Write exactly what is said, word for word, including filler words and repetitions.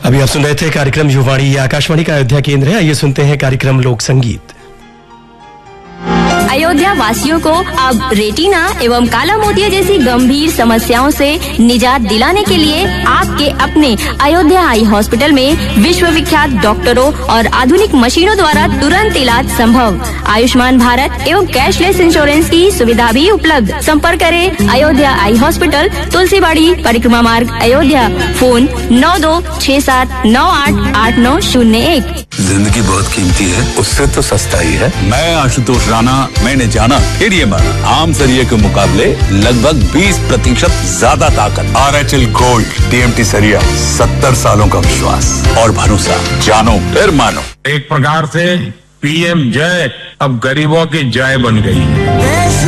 अभी आप सुन रहे थे कार्यक्रम युवाणी, ये आकाशवाणी का अयोध्या केंद्र है। आइए सुनते हैं कार्यक्रम लोक संगीत। अयोध्या वासियों को अब रेटिना एवं काला मोतिया जैसी गंभीर समस्याओं से निजात दिलाने के लिए आपके अपने अयोध्या आई हॉस्पिटल में विश्व विख्यात डॉक्टरों और आधुनिक मशीनों द्वारा तुरंत इलाज संभव। आयुष्मान भारत एवं कैशलेस इंश्योरेंस की सुविधा भी उपलब्ध। संपर्क करें अयोध्या आई हॉस्पिटल, तुलसीबाड़ी, परिक्रमा मार्ग, अयोध्या। फोन नौ दो छह सात नौ आठ आठ नौ शून्य एक। जिंदगी बहुत कीमती है, उससे तो सस्ता ही है। मैं आशुतोष राणा, मैंने जाना फिर ये माना, आम सरिये के मुकाबले लगभग बीस प्रतिशत ज्यादा ताकत। R H L gold TMT सरिया, सत्तर सालों का विश्वास और भरोसा। जानो फिर मानो। एक प्रकार से पीएम जय अब गरीबों की जय बन गई है।